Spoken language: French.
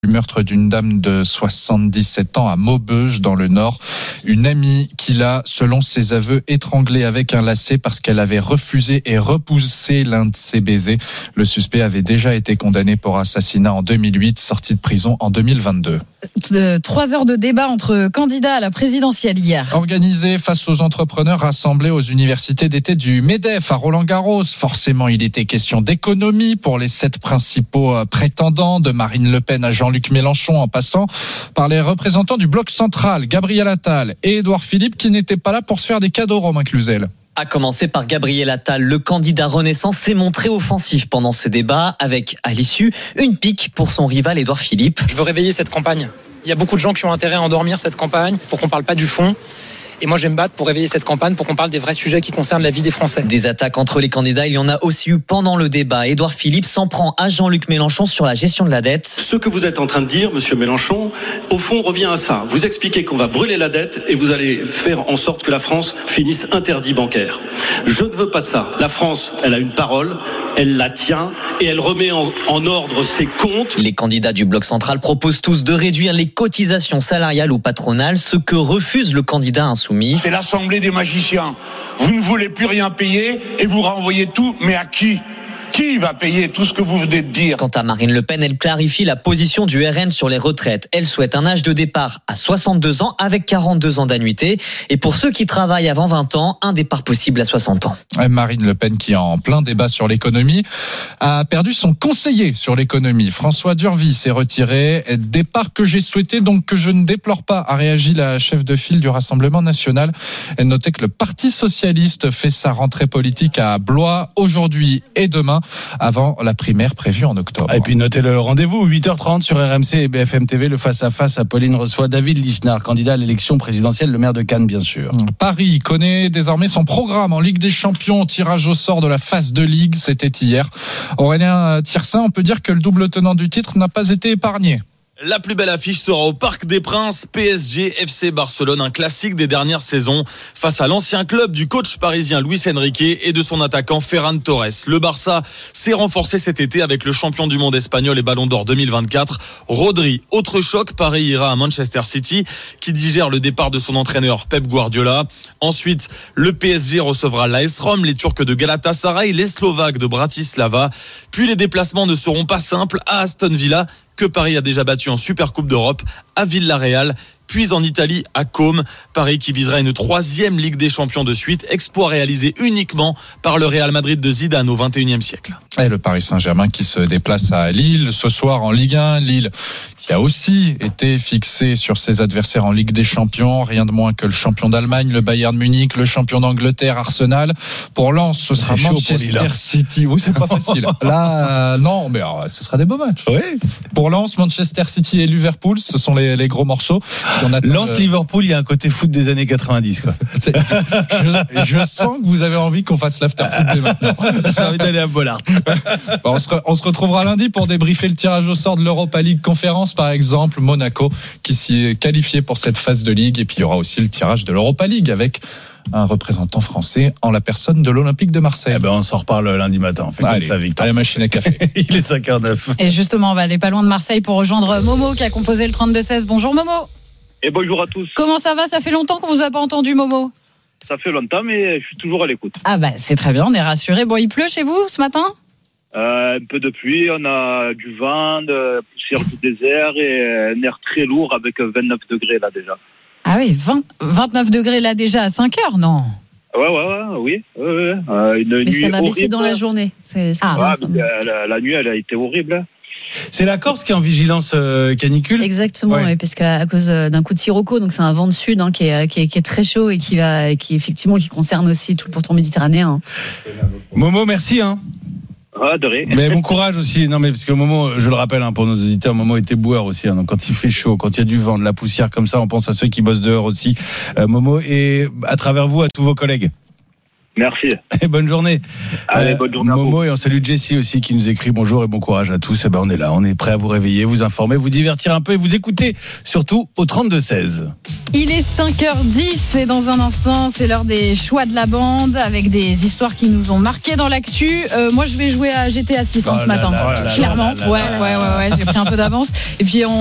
Le meurtre d'une dame de 77 ans à Maubeuge dans le Nord. Une amie qui l'a, selon ses aveux, étranglée avec un lacet parce qu'elle avait refusé et repoussé l'un de ses baisers. Le suspect avait déjà été condamné pour assassinat en 2008, sorti de prison en 2022. 3 heures de débat entre candidats à la présidentielle hier. Organisé face aux entrepreneurs rassemblés aux universités d'été du MEDEF à Roland-Garros. Forcément, il était question d'économie pour les 7 principaux prétendants, de Marine Le Pen à Jean-Luc Mélenchon, en passant par les représentants du bloc central, Gabriel Attal et Édouard Philippe, qui n'étaient pas là pour se faire des cadeaux, Romain Cluzel. À commencer par Gabriel Attal, le candidat Renaissance s'est montré offensif pendant ce débat, avec, à l'issue, une pique pour son rival Édouard Philippe. Je veux réveiller cette campagne. Il y a beaucoup de gens qui ont intérêt à endormir cette campagne pour qu'on ne parle pas du fond. Et moi, je vais me battre pour réveiller cette campagne, pour qu'on parle des vrais sujets qui concernent la vie des Français. Des attaques entre les candidats, il y en a aussi eu pendant le débat. Édouard Philippe s'en prend à Jean-Luc Mélenchon sur la gestion de la dette. Ce que vous êtes en train de dire, monsieur Mélenchon, au fond, revient à ça. Vous expliquez qu'on va brûler la dette et vous allez faire en sorte que la France finisse interdit bancaire. Je ne veux pas de ça. La France, elle a une parole, elle la tient et elle remet en ordre ses comptes. Les candidats du bloc central proposent tous de réduire les cotisations salariales ou patronales, ce que refuse le candidat insoumis. C'est l'assemblée des magiciens. Vous ne voulez plus rien payer et vous renvoyez tout, mais à qui ? Qui va payer tout ce que vous venez de dire ? Quant à Marine Le Pen, elle clarifie la position du RN sur les retraites. Elle souhaite un âge de départ à 62 ans avec 42 ans d'annuité. Et pour ceux qui travaillent avant 20 ans, un départ possible à 60 ans. Marine Le Pen, qui est en plein débat sur l'économie, a perdu son conseiller sur l'économie. François Durvy s'est retiré. Départ que j'ai souhaité, donc que je ne déplore pas, a réagi la chef de file du Rassemblement national. Elle notait que le Parti socialiste fait sa rentrée politique à Blois aujourd'hui et demain, avant la primaire prévue en octobre. Et puis notez le rendez-vous, 8h30 sur RMC et BFM TV, le face-à-face. Apolline reçoit David Lisnard, candidat à l'élection présidentielle, le maire de Cannes, bien sûr. Paris connaît désormais son programme en Ligue des Champions, tirage au sort de la phase de Ligue, c'était hier. Aurélien Tiersin, on peut dire que le double tenant du titre n'a pas été épargné. La plus belle affiche sera au Parc des Princes, PSG FC Barcelone, un classique des dernières saisons, face à l'ancien club du coach parisien Luis Enrique et de son attaquant Ferran Torres. Le Barça s'est renforcé cet été avec le champion du monde espagnol et Ballon d'Or 2024, Rodri. Autre choc, Paris ira à Manchester City, qui digère le départ de son entraîneur Pep Guardiola. Ensuite, le PSG recevra l'AS Rome, les Turcs de Galatasaray, les Slovaques de Bratislava. Puis les déplacements ne seront pas simples à Aston Villa, que Paris a déjà battu en Supercoupe d'Europe, à Villarreal, puis en Italie à Côme. Paris qui visera une 3e Ligue des Champions de suite, exploit réalisé uniquement par le Real Madrid de Zidane au XXIe siècle. Et le Paris Saint-Germain qui se déplace à Lille ce soir en Ligue 1. Lille qui a aussi été fixé sur ses adversaires en Ligue des Champions, rien de moins que le champion d'Allemagne, le Bayern Munich, le champion d'Angleterre, Arsenal. Pour Lens, ce sera Manchester City. Oui, c'est pas facile. Là, non, mais alors, ce sera des beaux matchs. Oui. Pour Lens, Manchester City et Liverpool, ce sont les gros morceaux. Lens-Liverpool, il y a un côté foot des années 90, quoi. Je sens que vous avez envie qu'on fasse l'after-foot dès maintenant. J'ai envie d'aller à Bollard. On se retrouvera lundi pour débriefer le tirage au sort de l'Europa League Conférence, par exemple, Monaco qui s'y est qualifié pour cette phase de Ligue. Et puis il y aura aussi le tirage de l'Europa League avec un représentant français en la personne de l'Olympique de Marseille. On s'en reparle lundi matin. On fait comme ça, Victor. À la machine à café. Il est 5h09. Et justement, on va aller pas loin de Marseille pour rejoindre Momo qui a composé le 32-16. Bonjour Momo. Et bonjour à tous. Comment ça va ? Ça fait longtemps qu'on vous a pas entendu, Momo. Ça fait longtemps, mais je suis toujours à l'écoute. Ah bah c'est très bien, on est rassurés. Bon, il pleut chez vous ce matin ? Un peu de pluie, on a du vent, de poussière du désert et un air très lourd avec 29 degrés là déjà. Ah oui, 29 degrés là déjà à 5 heures, non ? Oui. Mais ça va baisser dans la journée. La nuit, elle a été horrible. C'est la Corse qui est en vigilance canicule. Exactement, ouais. Parce qu'à cause d'un coup de sirocco, donc c'est un vent de sud qui est très chaud et qui concerne aussi tout le pourtour méditerranéen. Momo, merci. De rien. Mais bon courage aussi. Non, mais parce que Momo, je le rappelle pour nos auditeurs, Momo était boueur aussi. Donc quand il fait chaud, quand il y a du vent, de la poussière comme ça, on pense à ceux qui bossent dehors aussi. Momo, et à travers vous, à tous vos collègues. Merci. Et bonne journée. Allez, bonne journée à vous. Momo, et on salue Jessie aussi qui nous écrit bonjour et bon courage à tous. On est là, on est prêt à vous réveiller, vous informer, vous divertir un peu et vous écouter surtout au 32-16. Il est 5h10 et dans un instant, c'est l'heure des choix de la bande avec des histoires qui nous ont marqué dans l'actu. Moi, je vais jouer à GTA 6 ce matin. Clairement. Ouais, j'ai pris un peu d'avance. Et puis,